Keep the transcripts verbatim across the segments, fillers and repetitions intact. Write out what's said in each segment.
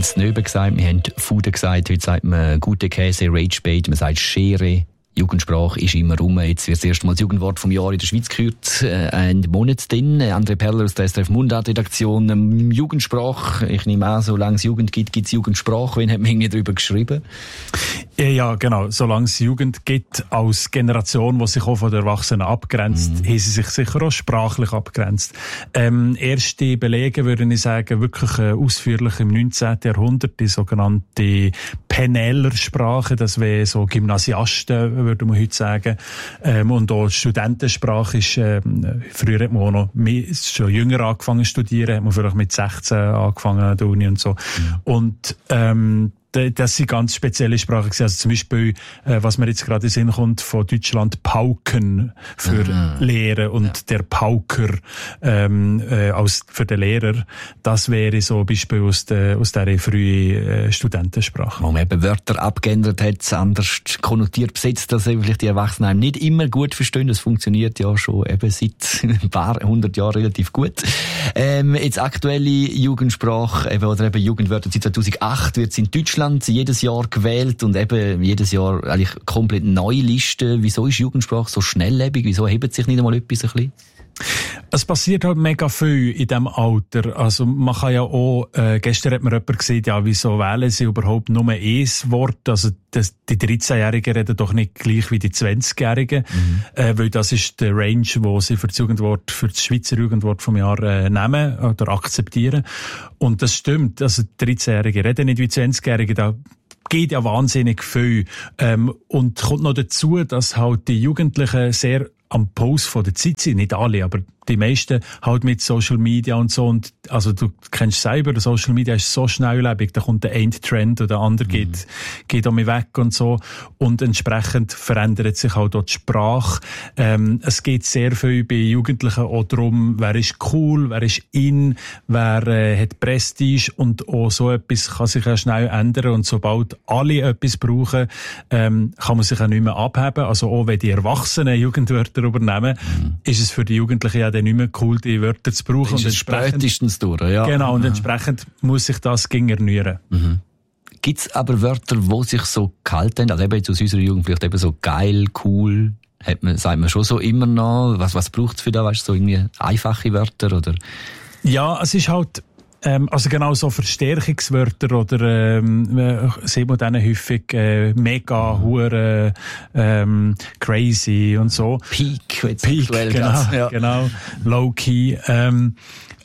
es Nöben gesagt, wir haben Fude gesagt, heute sagt man gute Käse, Ragebait, man sagt Schere. Jugendsprache ist immer rum. Jetzt wird das erste Mal das Jugendwort vom Jahr in der Schweiz gekürt. Äh, ein Monat drin. André Perler aus der S R F Mundart-Redaktion. Ähm, Jugendsprache. Ich nehme an, solange es Jugend gibt, gibt es Jugendsprache. Wen hat man irgendwie darüber geschrieben? Ja, genau. Solange es Jugend gibt, als Generation, die sich auch von den Erwachsenen abgrenzt, mhm. haben sie sich sicher auch sprachlich abgrenzt. Ähm, erste Belege, würde ich sagen, wirklich äh, ausführlich im neunzehnten Jahrhundert, die sogenannte Penneler-Sprache. Das wäre so Gymnasiasten, würde man heute sagen. Ähm, und auch die Studentensprache ist, ähm, früher hat man auch noch mehr, schon jünger angefangen zu studieren, hat man vielleicht mit sechzehn angefangen an der Uni und so. Mhm. Und, ähm, das sind ganz spezielle Sprachen. Also zum Beispiel, äh, was mir jetzt gerade in den Sinn kommt, von Deutschland Pauken für Aha. Lehre und ja. der Pauker ähm, äh, als für den Lehrer. Das wäre so ein Beispiel aus der aus der frühen äh, Studentensprache. Wo man eben Wörter abgeändert hat, anders konnotiert besetzt, dass eben vielleicht die Erwachsenen nicht immer gut verstehen. Das funktioniert ja schon eben seit ein paar hundert Jahren relativ gut. Ähm, jetzt aktuelle Jugendsprache eben, oder eben Jugendwörter seit zweitausendacht wird es in Deutschland jedes Jahr gewählt und eben jedes Jahr eigentlich komplett neue Listen. Wieso ist Jugendsprache so schnelllebig? Wieso hebt sich nicht einmal etwas ein bisschen? Es passiert halt mega viel in diesem Alter. Also man kann ja auch, äh, gestern hat mir jemand gesagt, ja, wieso wählen sie überhaupt nur ein Wort? Also das, die dreizehnjährigen reden doch nicht gleich wie die zwanzigjährigen, mhm. äh, weil das ist der Range, wo sie für das Jugendwort, für das Schweizer Jugendwort vom Jahr äh, nehmen oder akzeptieren. Und das stimmt. Also die dreizehnjährigen reden nicht wie zwanzigjährige, da geht ja wahnsinnig viel. Ähm, und kommt noch dazu, dass halt die Jugendlichen sehr am Puls von der Zeit sind. Nicht alle, aber die meisten halt mit Social Media und so. Und also du kennst selber, Social Media ist so schnelllebig, da kommt der Endtrend oder der andere mhm. geht, geht um mich weg und so. Und entsprechend verändert sich halt auch die Sprache. Ähm, es geht sehr viel bei Jugendlichen auch darum, wer ist cool, wer ist in, wer äh, hat Prestige, und auch so etwas kann sich ja schnell ändern. Und sobald alle etwas brauchen, ähm, kann man sich auch nicht mehr abheben. Also auch wenn die Erwachsenen Jugendwörter übernehmen, mhm. ist es für die Jugendlichen ja dann nicht mehr cool, die Wörter zu brauchen. Und spätestens durch, ja. Genau, und entsprechend muss sich das gegen erneuern. Mhm. Gibt es aber Wörter, die sich so gehalten haben, also eben jetzt aus unserer Jugend vielleicht eben so geil, cool, hat man, sagt man schon so immer noch, was, was braucht es für da, weißt du, so irgendwie einfache Wörter, oder? Ja, es ist halt, Ähm, also genau so Verstärkungswörter oder ähm, äh, sieht man dann häufig äh, mega, hure, ähm, crazy und so. Peak, jetzt Peak, genau, ja. genau, low key. Ähm,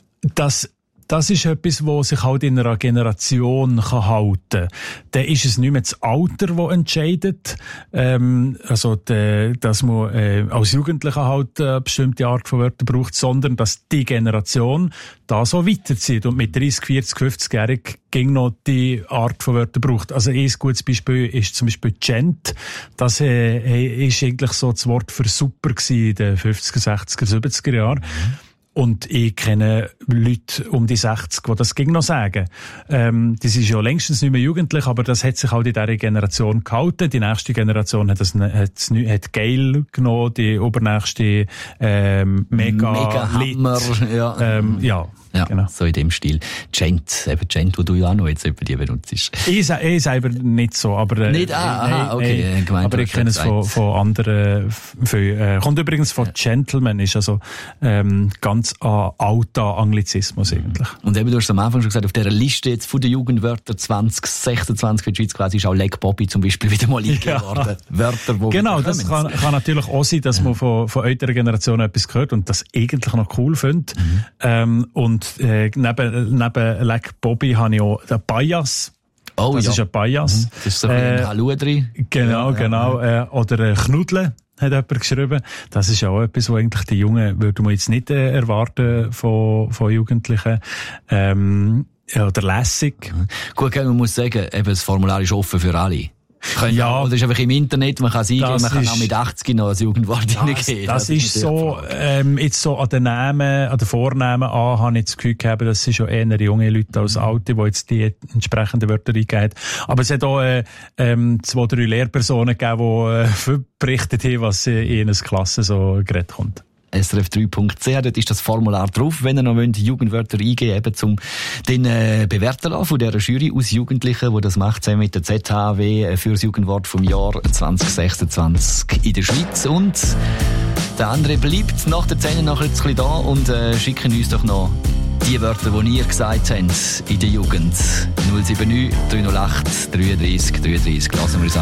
das Das ist etwas, was sich halt in einer Generation kann halten kann. Dann ist es nicht mehr das Alter, das entscheidet. Ähm, also, de, dass man äh, als Jugendlicher halt eine bestimmte Art von Wörtern braucht, sondern dass die Generation da so weiterzieht und mit dreißig, vierzig, fünfzigjährigen ging noch die Art von Wörtern braucht. Also ein gutes Beispiel ist zum Beispiel Gent. Das äh, ist eigentlich so das Wort für super gewesen in den fünfziger, sechziger, siebziger Jahren. Und ich kenne Leute um die sechzig, die das ging noch sagen. Ähm, das ist ja längstens nicht mehr jugendlich, aber das hat sich halt in dieser Generation gehalten. Die nächste Generation hat das hat, hat geil genommen, die übernächste ähm, mega, mega Hammer, ja. Ähm, ja. Ja, genau. So in dem Stil. Gent, eben Gent, wo du ja auch noch jetzt über die benutzt. Ich, ich selber nicht so, aber... Äh, nicht? Ah, aha, nein, okay. Nein, gemeint, aber ich kenne es von, von anderen... Viel, äh, kommt übrigens von ja. Gentleman, ist also ähm, ganz äh, alter Anglizismus eigentlich. Und eben, du hast am Anfang schon gesagt, auf dieser Liste jetzt von den Jugendwörtern zwanzig sechsundzwanzig für die Schweiz quasi ist auch Leg Bobby zum Beispiel wieder mal eingegeben ja. worden. Wörter, die genau, das kann, kann natürlich auch sein, dass ja. man von, von älteren Generationen etwas gehört und das eigentlich noch cool findet. Mhm. Ähm, und Äh, neben, neben Leg Bobby habe ich auch den Bias. Oh, das ja. ist ein Bias. Mhm. Das ist so ein äh, Haludri. Genau, ja, genau. Ja. Äh, oder äh, Knudle hat jemand geschrieben. Das ist ja auch etwas, was eigentlich die Jungen, würde man jetzt nicht äh, erwarten von, von Jugendlichen. Ähm, ja, oder lässig. Mhm. Gut, man muss sagen, eben, das Formular ist offen für alle. Können ja, das ist einfach im Internet, man kann es eingeben, man kann ist, auch mit achtzig noch als Jugendwort reingehen. Das, das ist so, ähm, jetzt so an den Namen, an den Vornamen an, habe ich das Gefühl gehabt, das sind schon eher junge Leute als alte, die jetzt die entsprechenden Wörter eingeben. Aber es hat auch, äh, ähm, zwei, drei Lehrpersonen gegeben, die, äh, berichtet haben, was in ihnen Klasse so geredet kommt. S R F drei Punkt C H. Dort ist das Formular drauf, wenn ihr noch wollt, Jugendwörter eingeben, eben zum den äh, bewerten lassen von dieser Jury aus Jugendlichen, die das macht, zusammen mit der Z H W für das Jugendwort vom Jahr zwanzig sechsundzwanzig in der Schweiz. Und der andere bleibt nach der Szene noch ein bisschen da und äh, schicken uns doch noch die Wörter, die ihr gesagt habt in der Jugend. null sieben neun, drei null acht, drei drei drei drei. Lassen wir uns